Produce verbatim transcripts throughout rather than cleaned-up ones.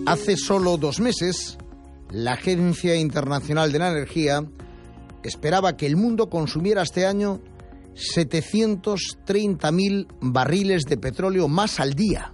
Hace solo dos meses, la Agencia Internacional de la Energía esperaba que el mundo consumiera este año setecientos treinta mil barriles de petróleo más al día.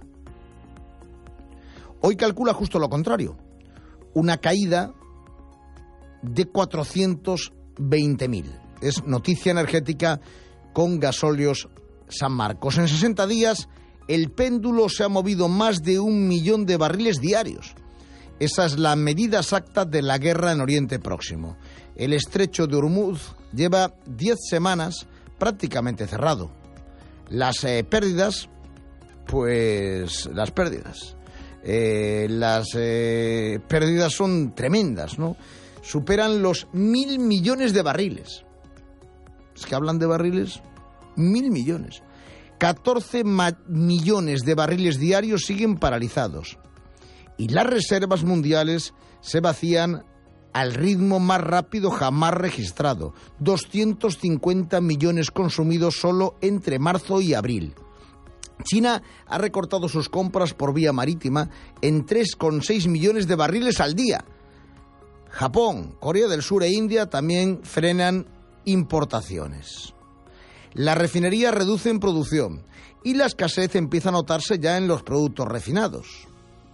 Hoy calcula justo lo contrario, una caída de cuatrocientos veinte mil. Es Noticia Energética con Gasolios San Marcos. En sesenta días, el péndulo se ha movido más de un millón de barriles diarios. Esa es la medida exacta de la guerra en Oriente Próximo. El estrecho de Hormuz lleva diez semanas prácticamente cerrado. Las eh, pérdidas, pues las pérdidas. Eh, las eh, pérdidas son tremendas, ¿no? Superan los mil millones de barriles. Es que hablan de barriles, mil millones. catorce ma- millones de barriles diarios siguen paralizados. Y las reservas mundiales se vacían al ritmo más rápido jamás registrado. doscientos cincuenta millones consumidos solo entre marzo y abril. China ha recortado sus compras por vía marítima en tres coma seis millones de barriles al día. Japón, Corea del Sur e India también frenan importaciones. Las refinerías reducen producción y la escasez empieza a notarse ya en los productos refinados.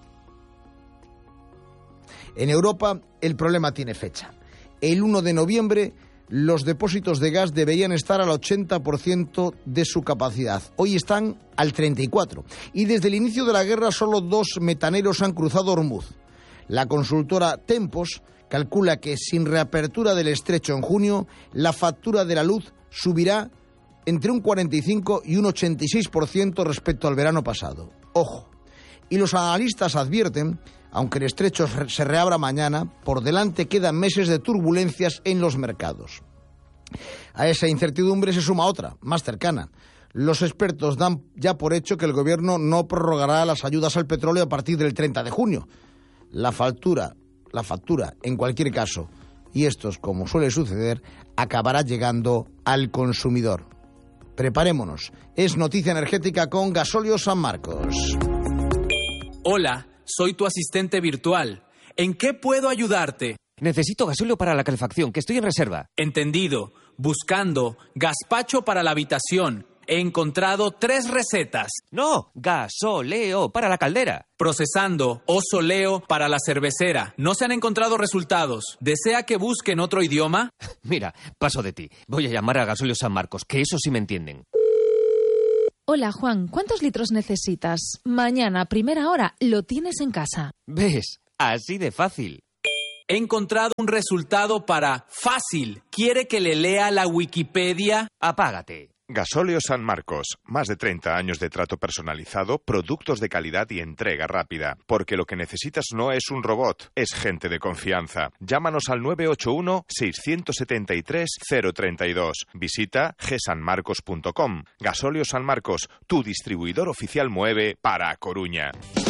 En Europa el problema tiene fecha. El uno de noviembre los depósitos de gas deberían estar al ochenta por ciento de su capacidad. Hoy están al treinta y cuatro por ciento. Y desde el inicio de la guerra solo dos metaneros han cruzado Hormuz. La consultora Tempos calcula que sin reapertura del estrecho en junio, la factura de la luz subirá entre un cuarenta y cinco y un ochenta y seis por ciento respecto al verano pasado. Ojo. Y los analistas advierten, aunque el estrecho se reabra mañana, por delante quedan meses de turbulencias en los mercados. A esa incertidumbre se suma otra, más cercana. Los expertos dan ya por hecho que el gobierno no prorrogará las ayudas al petróleo a partir del treinta de junio. La factura, la factura, en cualquier caso, y esto es como suele suceder, acabará llegando al consumidor. Preparémonos. Es Noticia Energética con Gasolios San Marcos. Hola, soy tu asistente virtual. ¿En qué puedo ayudarte? Necesito gasolio para la calefacción, que estoy en reserva. Entendido. Buscando gazpacho para la habitación. He encontrado tres recetas. No, gasoleo para la caldera. Procesando osoleo para la cervecera. No se han encontrado resultados. ¿Desea que busque en otro idioma? Mira, paso de ti. Voy a llamar a Gasolios San Marcos, que eso sí me entienden. Hola, Juan, ¿cuántos litros necesitas? Mañana, primera hora, lo tienes en casa. ¿Ves? Así de fácil. He encontrado un resultado para fácil. ¿Quiere que le lea la Wikipedia? Apágate. Gasolios San Marcos. Más de treinta años de trato personalizado, productos de calidad y entrega rápida. Porque lo que necesitas no es un robot, es gente de confianza. Llámanos al nueve ocho uno, seis siete tres, cero tres dos. Visita ge san marcos punto com. Gasolios San Marcos, tu distribuidor oficial Moeve para Coruña.